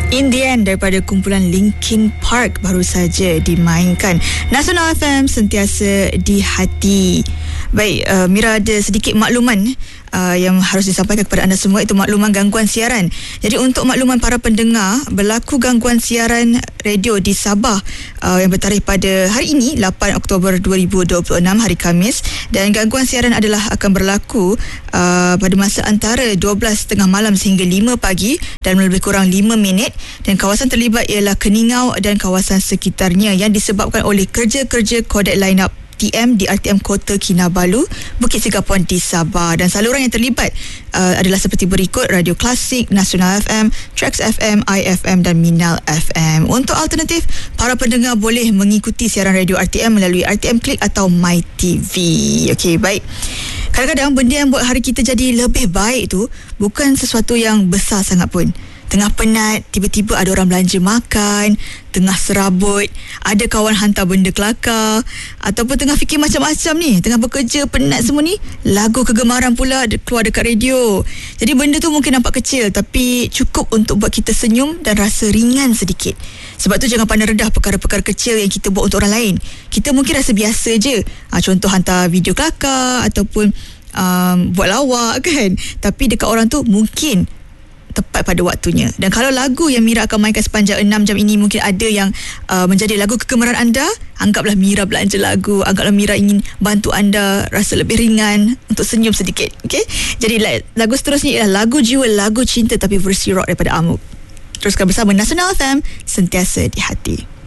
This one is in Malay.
In the End daripada kumpulan Linkin Park baru saja dimainkan. Nasional FM, sentiasa di hati. Baik, Mira ada sedikit makluman yang harus disampaikan kepada anda semua, itu makluman gangguan siaran. Jadi untuk makluman para pendengar, berlaku gangguan siaran radio di Sabah yang bertarikh pada hari ini 8 Oktober 2026 hari Khamis, dan gangguan siaran adalah akan berlaku pada masa antara 12.30 malam sehingga 5 pagi dan lebih kurang 5 minit, dan kawasan terlibat ialah Keningau dan kawasan sekitarnya yang disebabkan oleh kerja-kerja kodek line-up RTM di RTM Kota Kinabalu, Bukit Singapuan di Sabah. Dan saluran yang terlibat adalah seperti berikut: Radio Klasik, Nasional FM, Trax FM, IFM dan Minal FM. Untuk alternatif, para pendengar boleh mengikuti siaran radio RTM melalui RTM Klik atau MyTV. Okey, baik. Kadang-kadang benda yang buat hari kita jadi lebih baik tu bukan sesuatu yang besar sangat pun. Tengah penat, tiba-tiba ada orang belanja makan, tengah serabut, ada kawan hantar benda kelakar, ataupun tengah fikir macam-macam ni, tengah bekerja, penat semua ni, lagu kegemaran pula keluar dekat radio. Jadi benda tu mungkin nampak kecil, tapi cukup untuk buat kita senyum dan rasa ringan sedikit. Sebab tu jangan pandang rendah perkara-perkara kecil yang kita buat untuk orang lain. Kita mungkin rasa biasa je, contoh hantar video kelakar ataupun buat lawak kan, tapi dekat orang tu mungkin tepat pada waktunya. Dan kalau lagu yang Mira akan mainkan sepanjang 6 jam ini mungkin ada yang menjadi lagu kegemaran anda, anggaplah Mira belanja lagu, anggaplah Mira ingin bantu anda rasa lebih ringan untuk senyum sedikit. Okay? Jadi lagu seterusnya ialah lagu jiwa, lagu cinta tapi versi rock daripada Amuk. Teruskan bersama Nasional FM, sentiasa di hati.